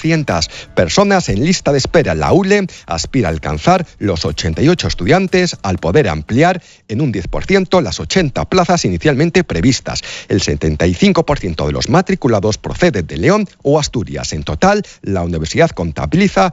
1.200 personas en lista de espera. La ULE aspira a alcanzar los 88 estudiantes al poder ampliar en un 10% las 80 plazas inicialmente previstas. El 75% de los matriculados procede de León o Asturias. En total, la universidad contabiliza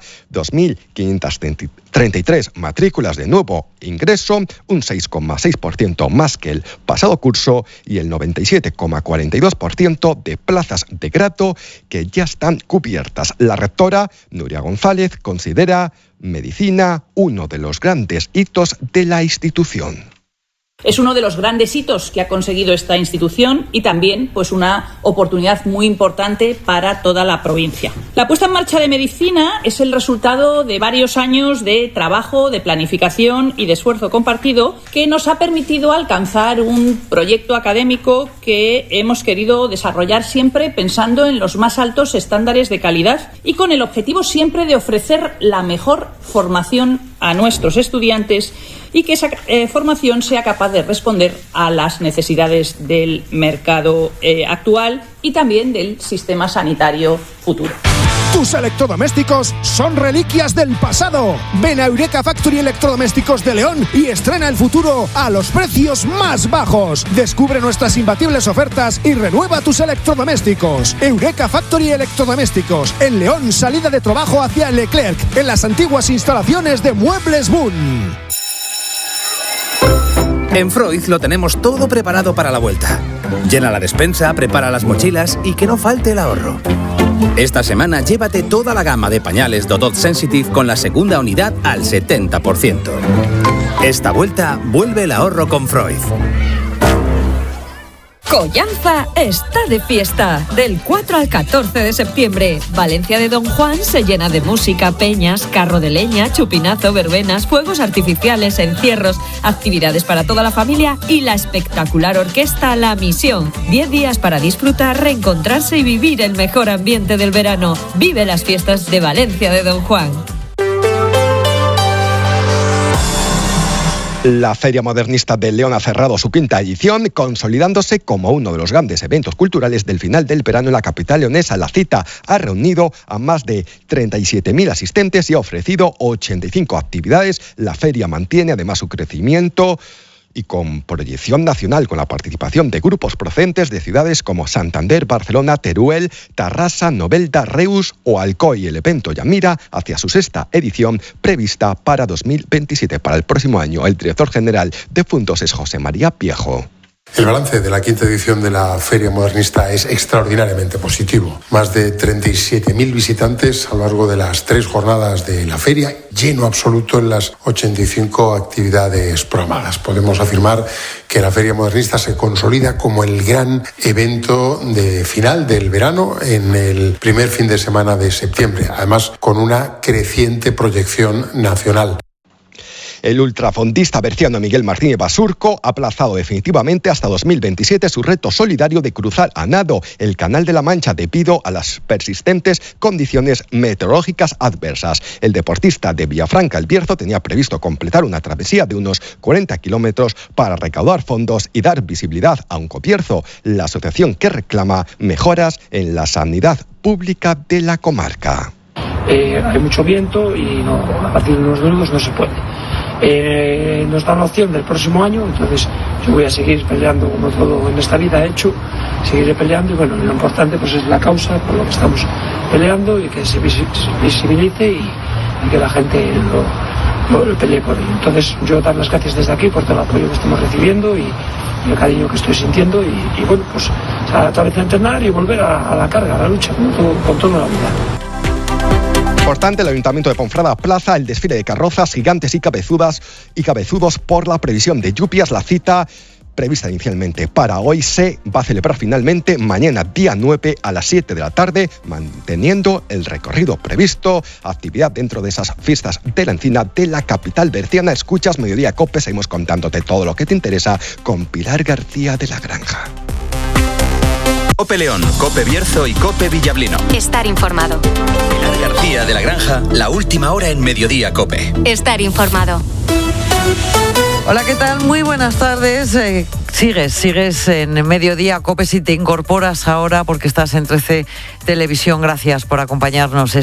2.533 matrículas de nuevo ingreso, un 6,6% más que el pasado curso y el 97,42% de plazas de grado que ya están cubiertas. La rectora, Nuria González, considera medicina uno de los grandes hitos de la institución. Es uno de los grandes hitos que ha conseguido esta institución y también una oportunidad muy importante para toda la provincia. La puesta en marcha de medicina es el resultado de varios años de trabajo, de planificación y de esfuerzo compartido que nos ha permitido alcanzar un proyecto académico que hemos querido desarrollar siempre pensando en los más altos estándares de calidad y con el objetivo siempre de ofrecer la mejor formación a nuestros estudiantes y que esa formación sea capaz de responder a las necesidades del mercado actual y también del sistema sanitario futuro. Tus electrodomésticos son reliquias del pasado. Ven a Eureka Factory Electrodomésticos de León y estrena el futuro a los precios más bajos. Descubre nuestras imbatibles ofertas y renueva tus electrodomésticos. Eureka Factory Electrodomésticos en León, salida de trabajo hacia Leclerc, en las antiguas instalaciones de Muebles Boom. En Freud lo tenemos todo preparado para la vuelta. Llena la despensa, prepara las mochilas y que no falte el ahorro. Esta semana llévate toda la gama de pañales Dodot Sensitive con la segunda unidad al 70%. Esta vuelta vuelve el ahorro con Freud. Collanza está de fiesta. Del 4 al 14 de septiembre, Valencia de Don Juan se llena de música, peñas, carro de leña, chupinazo, verbenas, fuegos artificiales, encierros, actividades para toda la familia y la espectacular orquesta La Misión. 10 días para disfrutar, reencontrarse y vivir el mejor ambiente del verano. Vive las fiestas de Valencia de Don Juan. La Feria Modernista de León ha cerrado su quinta edición, consolidándose como uno de los grandes eventos culturales del final del verano en la capital leonesa. La cita ha reunido a más de 37.000 asistentes y ha ofrecido 85 actividades. La feria mantiene además su crecimiento y con proyección nacional, con la participación de grupos procedentes de ciudades como Santander, Barcelona, Teruel, Tarrasa, Novelda, Reus o Alcoy. El evento ya mira hacia su sexta edición prevista para 2027, para el próximo año. El director general de Fundos es José María Piejo. El balance de la quinta edición de la Feria Modernista es extraordinariamente positivo. Más de 37.000 visitantes a lo largo de las 3 jornadas de la feria, lleno absoluto en las 85 actividades programadas. Podemos afirmar que la Feria Modernista se consolida como el gran evento de final del verano en el primer fin de semana de septiembre, además con una creciente proyección nacional. El ultrafondista berciano Miguel Martínez Basurco ha aplazado definitivamente hasta 2027 su reto solidario de cruzar a nado el Canal de la Mancha debido a las persistentes condiciones meteorológicas adversas. El deportista de Villafranca el Bierzo tenía previsto completar una travesía de unos 40 kilómetros para recaudar fondos y dar visibilidad a Oncobierzo, la asociación que reclama mejoras en la sanidad pública de la comarca. Hay mucho viento y a partir de unos domingos no se puede. Nos da la opción del próximo año, entonces yo voy a seguir peleando como todo en esta vida he hecho, seguiré peleando y bueno, lo importante pues es la causa por lo que estamos peleando y que se visibilice y que la gente lo pelee por ello. Entonces yo dar las gracias desde aquí por todo el apoyo que estamos recibiendo y el cariño que estoy sintiendo y bueno, pues otra vez a entrenar y volver a la carga, a la lucha con toda la vida. Importante, el Ayuntamiento de Ponferrada aplaza el desfile de carrozas gigantes y cabezudos por la previsión de lluvias. La cita prevista inicialmente para hoy se va a celebrar finalmente mañana, día 9, a las 7 de la tarde, manteniendo el recorrido previsto. Actividad dentro de esas fiestas de la Encina de la capital berciana. Escuchas Mediodía Cope, seguimos contándote todo lo que te interesa con Pilar García de la Granja. Cope León, Cope Bierzo y Cope Villablino. Estar informado. Pilar García de la Granja, la última hora en Mediodía Cope. Estar informado. Hola, ¿qué tal? Muy buenas tardes. Sigues en Mediodía Cope si te incorporas ahora porque estás en 13 Televisión. Gracias por acompañarnos.